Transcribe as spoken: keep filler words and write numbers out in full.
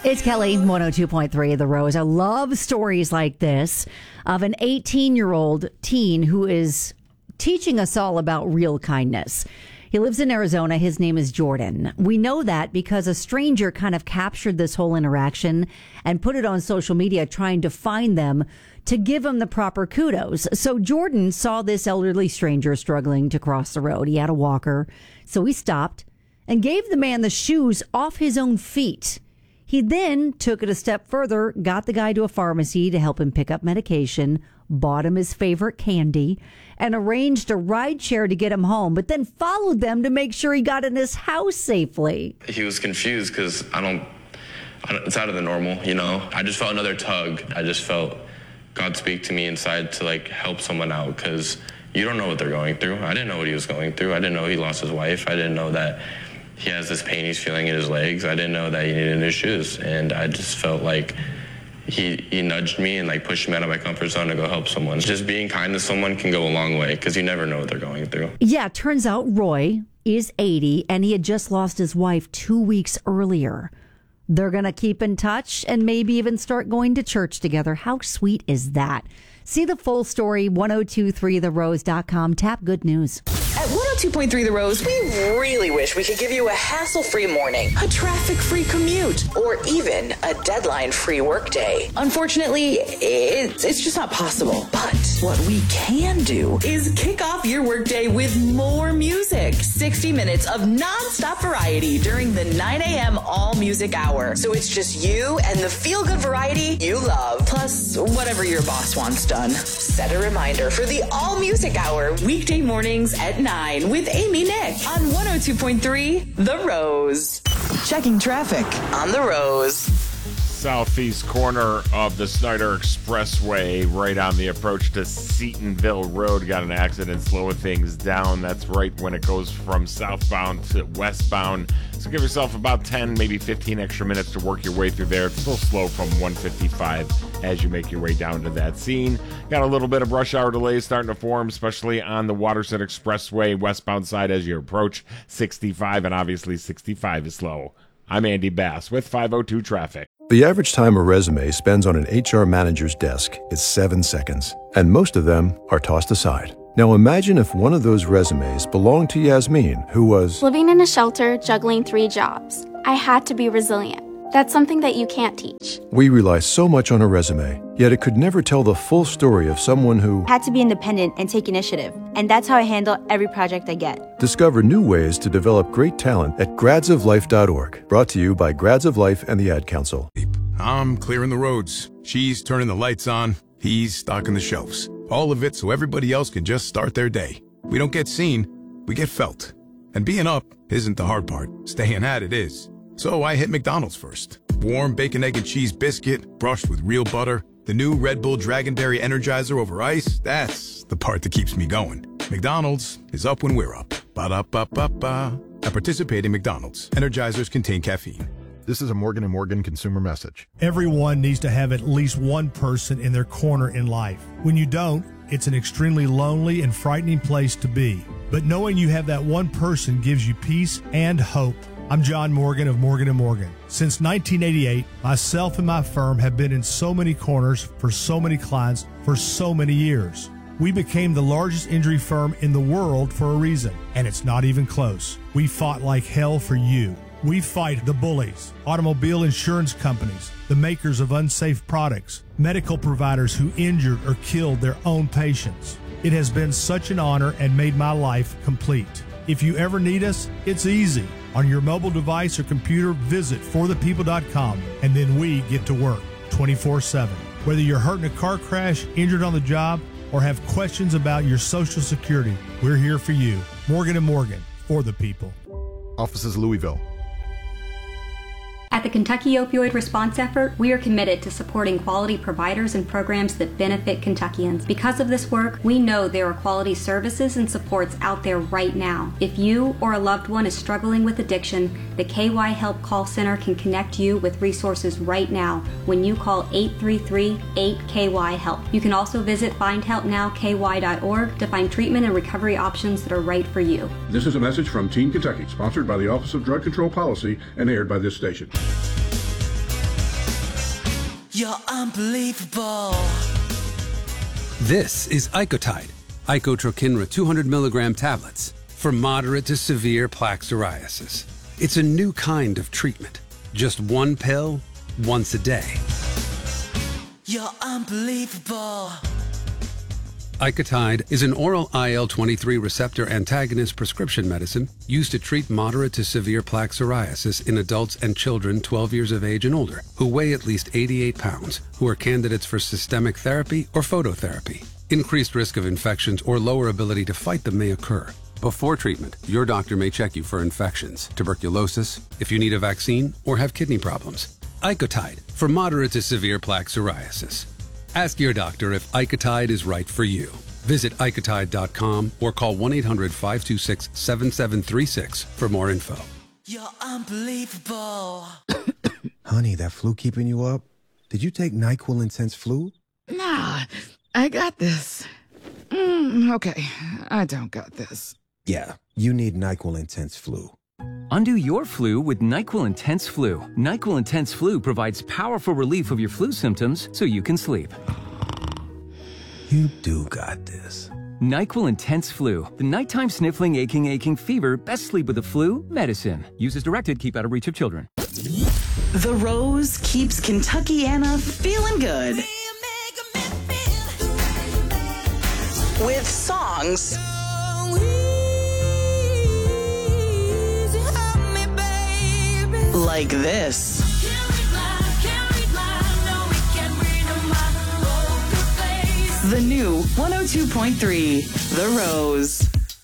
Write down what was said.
It's Kelly, one oh two point three The Rose. I love stories like this of an eighteen-year-old teen who is teaching us all about real kindness. He lives in Arizona. His name is Jordan. We know that because a stranger kind of captured this whole interaction and put it on social media trying to find them to give him the proper kudos. So Jordan saw this elderly stranger struggling to cross the road. He had a walker, so he stopped and gave the man the shoes off his own feet. He then took it a step further, got the guy to a pharmacy to help him pick up medication, bought him his favorite candy, and arranged a ride share to get him home, but then followed them to make sure he got in his house safely. He was confused because I don't, I don't, it's out of the normal, you know? I just felt another tug. I just felt God speak to me inside to like help someone out because you don't know what they're going through. I didn't know what he was going through. I didn't know he lost his wife. I didn't know that he has this pain he's feeling in his legs. I didn't know that he needed new shoes. And I just felt like he he nudged me and like pushed me out of my comfort zone to go help someone. Just being kind to someone can go a long way because you never know what they're going through. Yeah, turns out Roy is eighty and he had just lost his wife two weeks earlier. They're going to keep in touch and maybe even start going to church together. How sweet is that? See the full story, ten twenty-three the rose dot com. Tap Good News. At one oh two point three The Rose, we really wish we could give you a hassle-free morning, a traffic-free commute, or even a deadline-free workday. Unfortunately, it's, it's just not possible. But what we can do is kick off your workday with more music. sixty minutes of non-stop variety during the nine a.m. all-music hour. So it's just you and the feel-good variety you love, plus whatever your boss wants done. Set a reminder for the all-music hour, weekday mornings at nine with Amy Nick on one oh two point three The Rose. Checking traffic on The Rose. Southeast corner of the Snyder Expressway, right on the approach to Seatonville Road. Got an accident slowing things down. That's right when it goes from southbound to westbound. So give yourself about ten, maybe fifteen extra minutes to work your way through there. It's still slow from one fifty-five as you make your way down to that scene. Got a little bit of rush hour delays starting to form, especially on the Waterson Expressway westbound side as you approach sixty-five, and obviously sixty-five is slow. I'm Andy Bass with five oh two Traffic. The average time a resume spends on an H R manager's desk is seven seconds, and most of them are tossed aside. Now imagine if one of those resumes belonged to Yasmin, who was living in a shelter, juggling three jobs. I had to be resilient. That's something that you can't teach. We rely so much on a resume, yet it could never tell the full story of someone who had to be independent and take initiative. And that's how I handle every project I get. Discover new ways to develop great talent at grads of life dot org. Brought to you by Grads of Life and the Ad Council. I'm clearing the roads. She's turning the lights on. He's stocking the shelves. All of it so everybody else can just start their day. We don't get seen, we get felt. And being up isn't the hard part. Staying at it is. So I hit McDonald's first. Warm bacon, egg, and cheese biscuit, brushed with real butter. The new Red Bull Dragonberry Energizer over ice, that's the part that keeps me going. McDonald's is up when we're up. Ba-da-ba-ba-ba. At participating McDonald's, Energizers contain caffeine. This is a Morgan and Morgan consumer message. Everyone needs to have at least one person in their corner in life. When you don't, it's an extremely lonely and frightening place to be. But knowing you have that one person gives you peace and hope. I'm John Morgan of Morgan and Morgan. Since nineteen eighty-eight, myself and my firm have been in so many corners for so many clients for so many years. We became the largest injury firm in the world for a reason, and it's not even close. We fought like hell for you. We fight the bullies, automobile insurance companies, the makers of unsafe products, medical providers who injured or killed their own patients. It has been such an honor and made my life complete. If you ever need us, it's easy. On your mobile device or computer, visit for the people dot com, and then we get to work twenty-four seven. Whether you're hurt in a car crash, injured on the job, or have questions about your Social Security, we're here for you. Morgan and Morgan, for the people. Offices Louisville. At the Kentucky Opioid Response Effort, we are committed to supporting quality providers and programs that benefit Kentuckians. Because of this work, we know there are quality services and supports out there right now. If you or a loved one is struggling with addiction, the K Y Help Call Center can connect you with resources right now when you call eight three three, eight K Y help. You can also visit find help now K Y dot org to find treatment and recovery options that are right for you. This is a message from Teen Kentucky, sponsored by the Office of Drug Control Policy and aired by this station. You're unbelievable. This is Icotide, Icotrokinra two hundred milligram tablets for moderate to severe plaque psoriasis. It's a new kind of treatment. Just one pill, once a day. You're unbelievable. Icotide is an oral I L twenty-three receptor antagonist prescription medicine used to treat moderate to severe plaque psoriasis in adults and children twelve years of age and older who weigh at least eighty-eight pounds, who are candidates for systemic therapy or phototherapy. Increased risk of infections or lower ability to fight them may occur. Before treatment, your doctor may check you for infections, tuberculosis, if you need a vaccine, or have kidney problems. Icotide for moderate to severe plaque psoriasis. Ask your doctor if Icotide is right for you. Visit Icotide dot com or call one eight hundred, five two six, seven seven three six for more info. You're unbelievable. Honey, that flu keeping you up? Did you take NyQuil Intense Flu? Nah, I got this. Mm, okay, I don't got this. Yeah, you need NyQuil Intense Flu. Undo your flu with NyQuil Intense Flu. NyQuil Intense Flu provides powerful relief of your flu symptoms so you can sleep. You do got this. NyQuil Intense Flu. The nighttime sniffling, aching, aching fever. Best sleep with the flu medicine. Use as directed. Keep out of reach of children. The Rose keeps Kentuckiana feeling good. With songs like this. The new one oh two point three, The Rose.